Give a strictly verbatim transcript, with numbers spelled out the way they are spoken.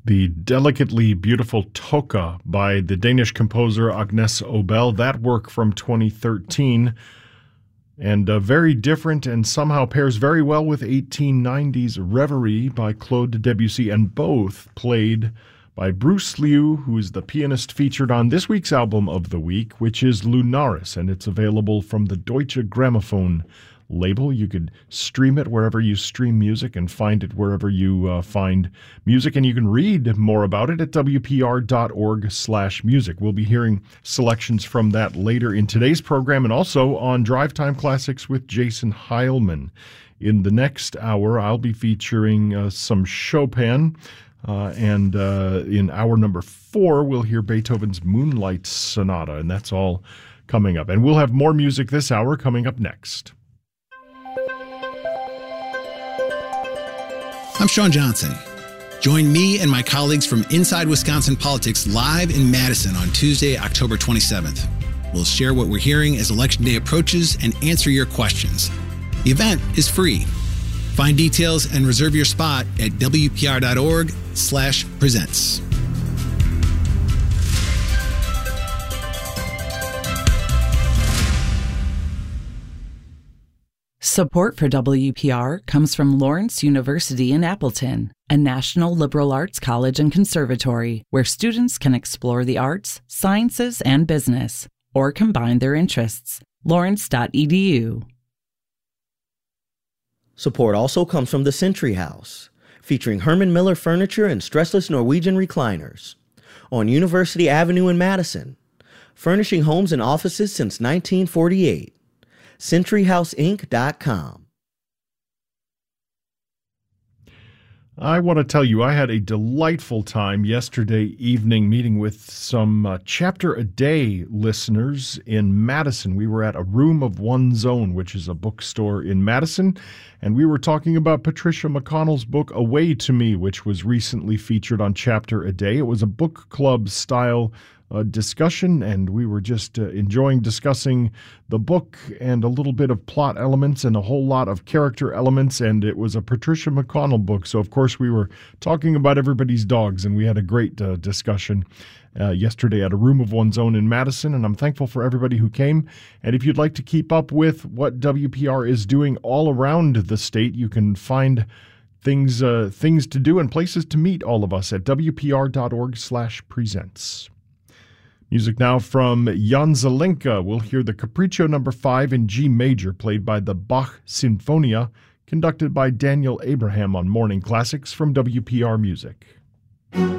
The delicately beautiful Toka by the Danish composer Agnes Obel, that work from twenty thirteen, and uh, very different and somehow pairs very well with eighteen nineties Reverie by Claude Debussy, and both played by Bruce Liu, who is the pianist featured on this week's album of the week, which is Lunaris, and it's available from the Deutsche Grammophon label. You could stream it wherever you stream music and find it wherever you uh, find music, and you can read more about it at W P R dot org slash music. We'll be hearing selections from that later in today's program and also on Drive Time Classics with Jason Heilman. In the next hour, I'll be featuring uh, some Chopin, uh, and uh, in hour number four, we'll hear Beethoven's Moonlight Sonata, and that's all coming up. And we'll have more music this hour coming up next. I'm Sean Johnson. Join me and my colleagues from Inside Wisconsin Politics live in Madison on Tuesday, October twenty-seventh. We'll share what we're hearing as Election Day approaches and answer your questions. The event is free. Find details and reserve your spot at W P R dot org slash presents. Support for W P R comes from Lawrence University in Appleton, a national liberal arts college and conservatory where students can explore the arts, sciences, and business, or combine their interests. lawrence dot e d u. Support also comes from the Century House, featuring Herman Miller furniture and stressless Norwegian recliners, on University Avenue in Madison, furnishing homes and offices since nineteen forty-eight. century house inc dot com. I want to tell you, I had a delightful time yesterday evening meeting with some uh, Chapter a Day listeners in Madison. We were at A Room of One's Own, which is a bookstore in Madison, and we were talking about Patricia McConnell's book, Away to Me, which was recently featured on Chapter a Day. It was a book club style Uh, discussion, and we were just uh, enjoying discussing the book and a little bit of plot elements and a whole lot of character elements, and it was a Patricia McConnell book, so of course we were talking about everybody's dogs, and we had a great uh, discussion uh, yesterday at A Room of One's Own in Madison, and I'm thankful for everybody who came. And if you'd like to keep up with what W P R is doing all around the state, you can find things uh, things to do and places to meet all of us at W P R dot org slash presents. Music now from Jan Zelenka. We'll hear the Capriccio number five in G major, played by the Bach Sinfonia, conducted by Daniel Abraham on Morning Classics from W P R Music.